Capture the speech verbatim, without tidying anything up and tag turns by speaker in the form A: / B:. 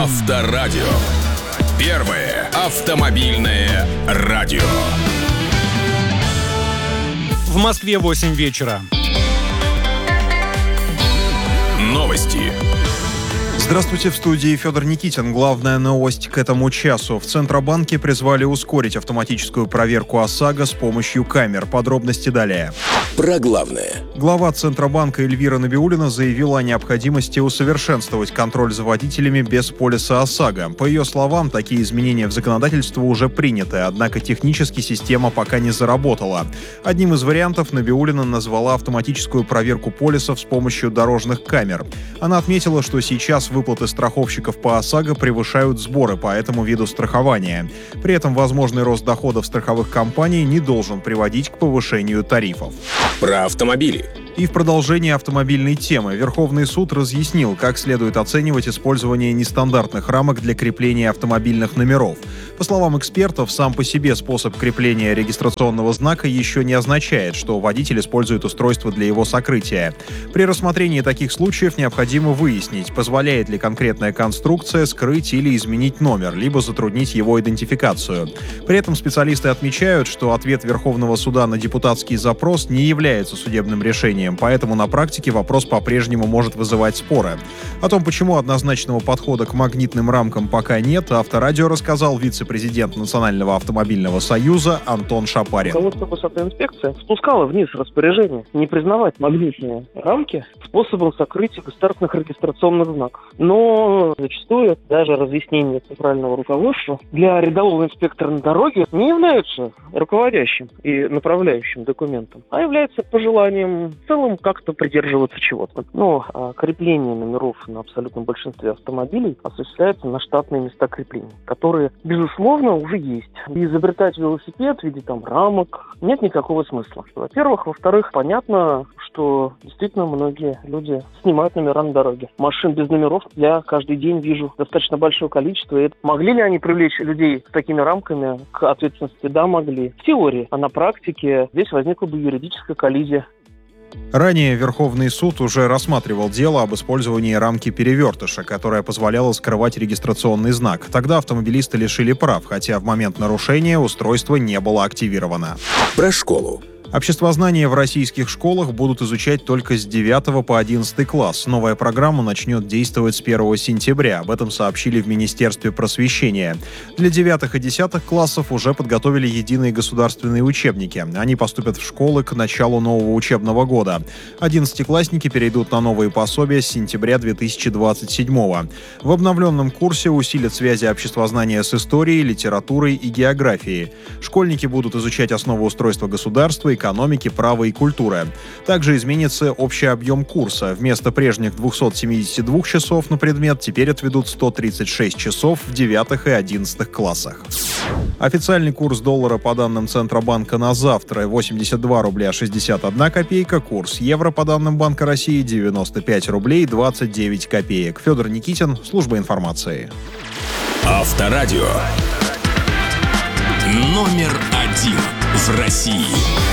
A: Авторадио. Первое автомобильное радио.
B: В Москве восемь вечера.
A: Новости.
C: Здравствуйте, в студии Федор Никитин. Главная новость к этому часу. В Центробанке призвали ускорить автоматическую проверку ОСАГО с помощью камер. Подробности далее.
A: Про главное.
C: Глава Центробанка Эльвира Набиуллина заявила о необходимости усовершенствовать контроль за водителями без полиса ОСАГО. По ее словам, такие изменения в законодательство уже приняты, однако технически система пока не заработала. Одним из вариантов Набиуллина назвала автоматическую проверку полисов с помощью дорожных камер. Она отметила, что сейчас выплаты страховщиков по ОСАГО превышают сборы по этому виду страхования. При этом возможный рост доходов страховых компаний не должен приводить к повышению тарифов.
A: Про автомобили.
C: И в продолжении автомобильной темы Верховный суд разъяснил, как следует оценивать использование нестандартных рамок для крепления автомобильных номеров. По словам экспертов, сам по себе способ крепления регистрационного знака еще не означает, что водитель использует устройство для его сокрытия. При рассмотрении таких случаев необходимо выяснить, позволяет ли конкретная конструкция скрыть или изменить номер, либо затруднить его идентификацию. При этом специалисты отмечают, что ответ Верховного суда на депутатский запрос не является судебным решением, поэтому на практике вопрос по-прежнему может вызывать споры. О том, почему однозначного подхода к магнитным рамкам пока нет, Авторадио рассказал вице-президент Национального автомобильного союза Антон Шапарин.
D: Руководство госавтоинспекции спускало вниз распоряжение не признавать магнитные рамки способом сокрытия государственных регистрационных знаков. Но зачастую даже разъяснения центрального руководства для рядового инспектора на дороге не являются руководящим и направляющим документом, а являются пожеланием в целом как-то придерживаться чего-то. Но а, крепление номеров на абсолютном большинстве автомобилей осуществляется на штатные места крепления, которые, безусловно, уже есть. И изобретать велосипед в виде там рамок нет никакого смысла. Во-первых. Во-вторых, понятно, что действительно многие люди снимают номера на дороге. Машин без номеров я каждый день вижу достаточно большое количество. И могли ли они привлечь людей с такими рамками к ответственности? Да, могли. В теории, а на практике здесь возникла бы юридическая коллизия.
C: Ранее Верховный суд уже рассматривал дело об использовании рамки перевертыша, которая позволяла скрывать регистрационный знак. Тогда автомобилисты лишили прав, хотя в момент нарушения устройство не было активировано.
A: Про школу.
C: Обществознание в российских школах будут изучать только с девятого по одиннадцатый класс. Новая программа начнет действовать с первого сентября. Об этом сообщили в Министерстве просвещения. Для девятых и десятых классов уже подготовили единые государственные учебники. Они поступят в школы к началу нового учебного года. Одиннадцатиклассники перейдут на новые пособия с сентября две тысячи двадцать седьмого. В обновленном курсе усилят связи обществознания с историей, литературой и географией. Школьники будут изучать основы устройства государства, экономики, права и культуры. Также изменится общий объем курса. Вместо прежних двухсот семидесяти двух часов на предмет теперь отведут сто тридцать шесть часов в девятых и одиннадцатых классах. Официальный курс доллара по данным Центробанка на завтра восемьдесят два рубля шестьдесят одна копейка. Курс евро по данным Банка России девяносто пять рублей двадцать девять копеек. Федор Никитин, служба информации.
A: Авторадио. Номер один в России.